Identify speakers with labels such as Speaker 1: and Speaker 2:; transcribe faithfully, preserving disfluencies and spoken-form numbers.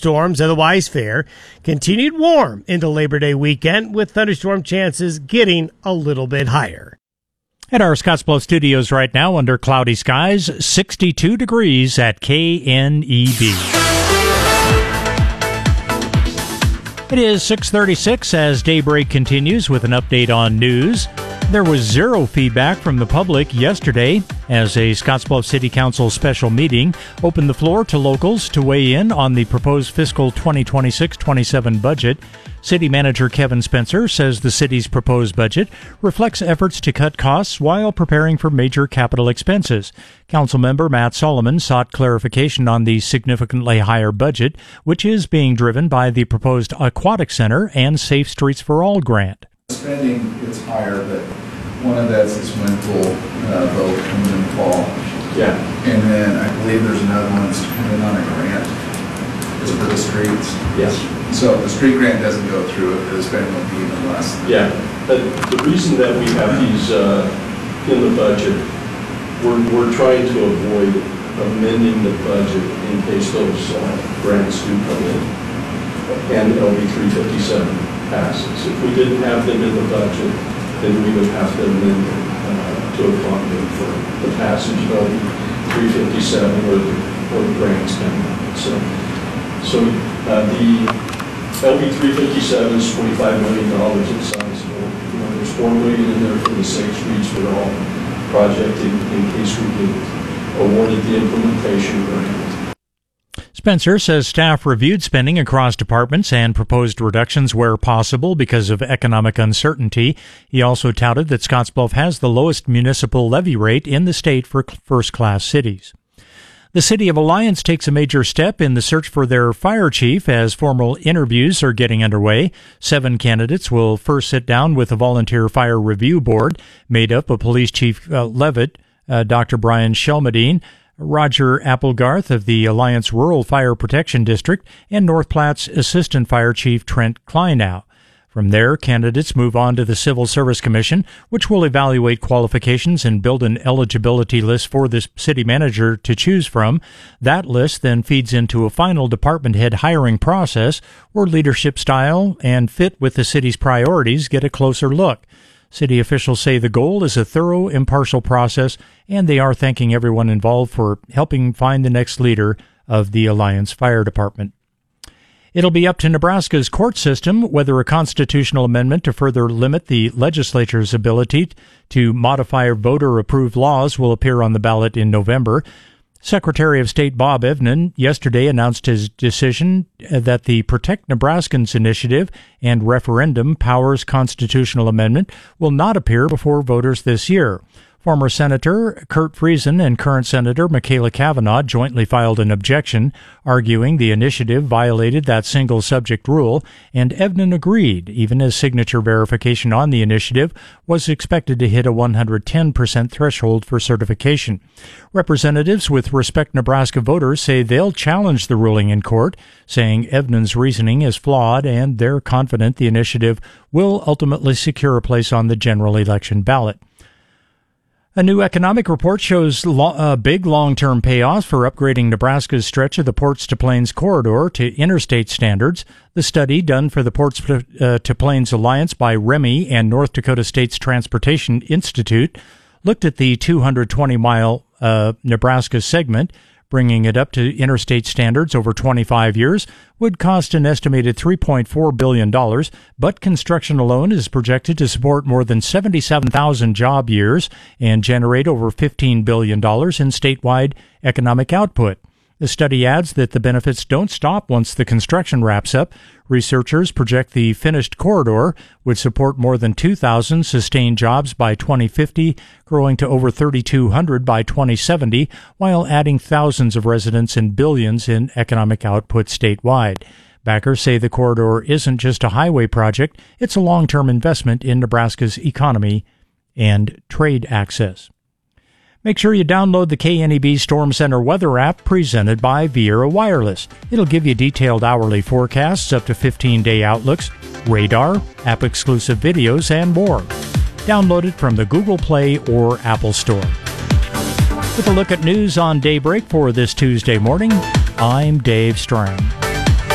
Speaker 1: storms otherwise fair, continued warm into Labor Day weekend with thunderstorm chances getting a little bit higher.
Speaker 2: At our Scottsbluff studios right now under cloudy skies, sixty-two degrees at K N E B. It is six thirty-six as Daybreak continues with an update on news. There was zero feedback from the public yesterday as a Scottsbluff City Council special meeting opened the floor to locals to weigh in on the proposed fiscal twenty twenty-six twenty-seven budget. City Manager Kevin Spencer says the city's proposed budget reflects efforts to cut costs while preparing for major capital expenses. Councilmember Matt Solomon sought clarification on the significantly higher budget, which is being driven by the proposed Aquatic Center and Safe Streets for All grant.
Speaker 3: Spending is higher, but one of that's the swimming pool uh, vote comes in the fall.
Speaker 4: Yeah.
Speaker 3: And then I believe there's another one that's dependent on a grant. Is it for the streets?
Speaker 4: Yes.
Speaker 3: So if the street grant doesn't go through, the spending will be even less.
Speaker 4: Yeah. But the reason that we have these uh, in the budget, we're, we're trying to avoid amending the budget in case those uh, grants do come in. And L B three fifty-seven passes. If we didn't have them in the budget, then we would have to amend them uh, to accommodate for the passage of L B three fifty-seven or the, or the grants coming out. So, so uh, the L B three fifty-seven is twenty-five million dollars. It's sizable. You know, there's four million dollars in there for the Safe Streets for All project in, in case we get awarded the implementation grant.
Speaker 2: Spencer says staff reviewed spending across departments and proposed reductions where possible because of economic uncertainty. He also touted that Scottsbluff has the lowest municipal levy rate in the state for first-class cities. The City of Alliance takes a major step in the search for their fire chief as formal interviews are getting underway. Seven candidates will first sit down with a volunteer fire review board made up of Police Chief uh, Levitt, uh, Doctor Brian Shelmadine, Roger Applegarth of the Alliance Rural Fire Protection District, and North Platte's Assistant Fire Chief Trent Kleinow. From there, candidates move on to the Civil Service Commission, which will evaluate qualifications and build an eligibility list for the city manager to choose from. That list then feeds into a final department head hiring process where leadership style and fit with the city's priorities get a closer look. City officials say the goal is a thorough, impartial process, and they are thanking everyone involved for helping find the next leader of the Alliance Fire Department. It'll be up to Nebraska's court system whether a constitutional amendment to further limit the legislature's ability to modify voter-approved laws will appear on the ballot in November. Secretary of State Bob Evnen yesterday announced his decision that the Protect Nebraskans initiative and referendum powers constitutional amendment will not appear before voters this year. Former Senator Kurt Friesen and current Senator Michaela Cavanaugh jointly filed an objection, arguing the initiative violated that single-subject rule, and Evnen agreed, even as signature verification on the initiative was expected to hit a one hundred ten percent threshold for certification. Representatives with Respect Nebraska voters say they'll challenge the ruling in court, saying Evnen's reasoning is flawed, and they're confident the initiative will ultimately secure a place on the general election ballot. A new economic report shows lo- uh, big long-term payoffs for upgrading Nebraska's stretch of the Ports to Plains corridor to interstate standards. The study, done for the Ports uh, to Plains Alliance by R E M I and North Dakota State's Transportation Institute, looked at the two hundred twenty mile uh, Nebraska segment. Bringing it up to interstate standards over twenty-five years would cost an estimated three point four billion dollars, but construction alone is projected to support more than seventy-seven thousand job years and generate over fifteen billion dollars in statewide economic output. The study adds that the benefits don't stop once the construction wraps up. Researchers project the finished corridor would support more than two thousand sustained jobs by twenty fifty, growing to over thirty-two hundred by twenty seventy, while adding thousands of residents and billions in economic output statewide. Backers say the corridor isn't just a highway project, it's a long-term investment in Nebraska's economy and trade access. Make sure you download the K N E B Storm Center weather app presented by Viera Wireless. It'll give you detailed hourly forecasts, up to fifteen-day outlooks, radar, app-exclusive videos, and more. Download it from the Google Play or Apple Store. With a look at news on Daybreak for this Tuesday morning, I'm Dave Strang.